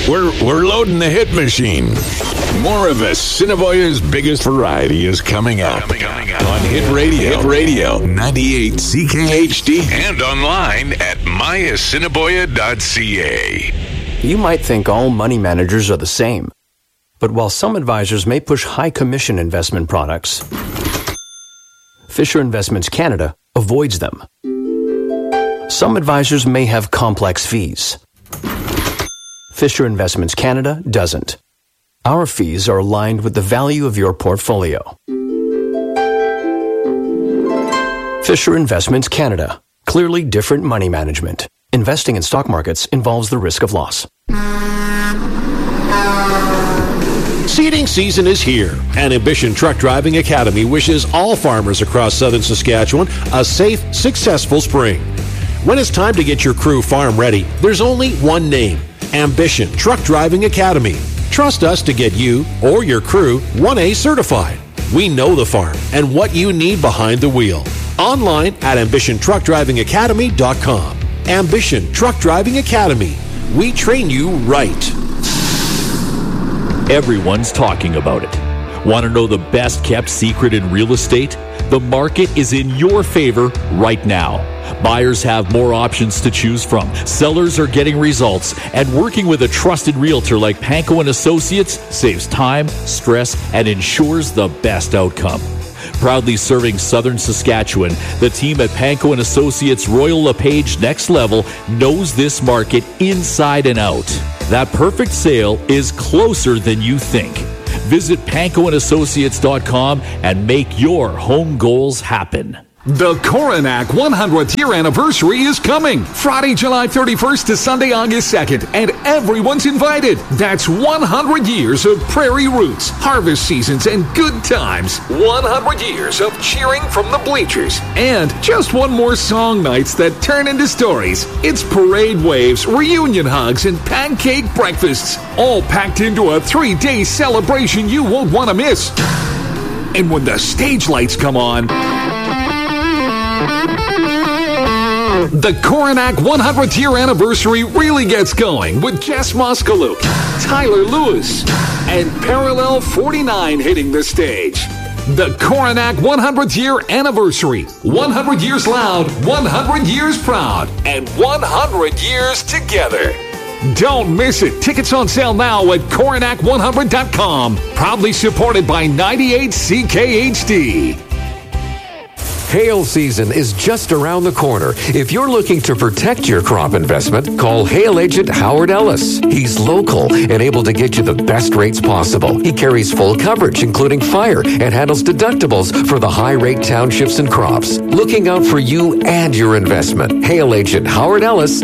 We're loading the hit machine. More of Assiniboia's biggest variety is coming up on Hit Radio 98 CKHD and online at myassiniboia.ca. You might think all money managers are the same, but while some advisors may push high commission investment products, Fisher Investments Canada avoids them. Some advisors may have complex fees. Fisher Investments Canada doesn't. Our fees are aligned with the value of your portfolio. Fisher Investments Canada. Clearly different money management. Investing in stock markets involves the risk of loss. Seeding season is here, and Ambition Truck Driving Academy wishes all farmers across southern Saskatchewan a safe, successful spring. When it's time to get your crew farm ready, there's only one name: Ambition Truck Driving Academy. Trust us to get you or your crew 1A certified. We know the farm and what you need behind the wheel. Online at ambitiontruckdrivingacademy.com. Ambition Truck Driving Academy. We train you right. Everyone's talking about it. Want to know the best kept secret in real estate? The market is in your favor right now. Buyers have more options to choose from. Sellers are getting results. And working with a trusted realtor like Panko & Associates saves time, stress, and ensures the best outcome. Proudly serving southern Saskatchewan, the team at Panko & Associates Royal LePage Next Level knows this market inside and out. That perfect sale is closer than you think. Visit pankoandassociates.com and make your home goals happen. The Coronach 100th year anniversary is coming. Friday, July 31st to Sunday, August 2nd. And everyone's invited. That's 100 years of prairie roots, harvest seasons, and good times. 100 years of cheering from the bleachers. And just one more song nights that turn into stories. It's parade waves, reunion hugs, and pancake breakfasts. All packed into a 3-day celebration you won't want to miss. And when the stage lights come on, the Coronach 100th year anniversary really gets going with Jess Moskalouk, Tyler Lewis, and Parallel 49 hitting the stage. The Coronach 100th year anniversary. 100 years loud, 100 years proud, and 100 years together. Don't miss it. Tickets on sale now at Coronach100.com. Proudly supported by 98 CKHD. Hail season is just around the corner. If you're looking to protect your crop investment, call Hail Agent Howard Ellis. He's local and able to get you the best rates possible. He carries full coverage, including fire, and handles deductibles for the high-rate townships and crops. Looking out for you and your investment. Hail Agent Howard Ellis,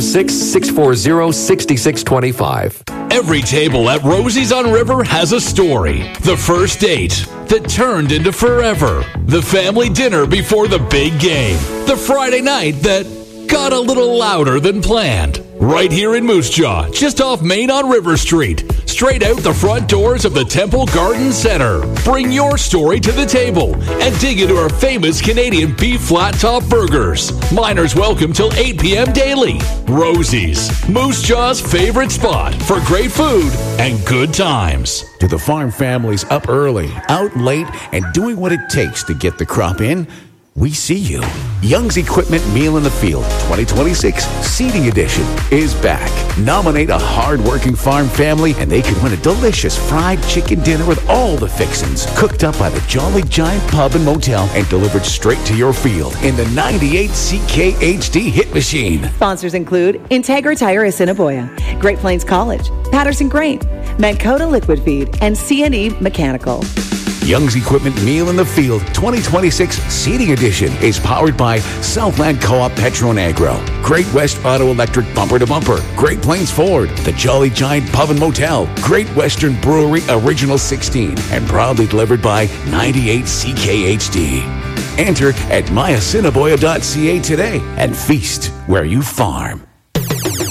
306-640-6625. Every table at Rosie's on River has a story. The first date that turned into forever. The family dinner before the big game. The Friday night that got a little louder than planned. Right here in Moose Jaw, just off Main on River Street. Straight out the front doors of the Temple Garden Center. Bring your story to the table and dig into our famous Canadian beef flat top burgers. Miners welcome till 8 p.m. daily. Rosie's, Moose Jaw's favorite spot for great food and good times. To the farm families up early, out late, and doing what it takes to get the crop in, we see you. Young's Equipment Meal in the Field 2026 Seeding Edition is back. Nominate a hard-working farm family and they can win a delicious fried chicken dinner with all the fixins, cooked up by the Jolly Giant Pub and Motel and delivered straight to your field in the 98 CKHD hit machine. Sponsors include Integra Tire Assiniboia, Great Plains College, Patterson Grain, Mankota Liquid Feed, and CNE Mechanical. Young's Equipment Meal in the Field 2026 Seeding Edition is powered by Southland Co-op Petro and Agro, Great West Auto Electric Bumper to Bumper, Great Plains Ford, the Jolly Giant Pub and Motel, Great Western Brewery Original 16, and proudly delivered by 98 CKHD. Enter at myassiniboia.ca today and feast where you farm.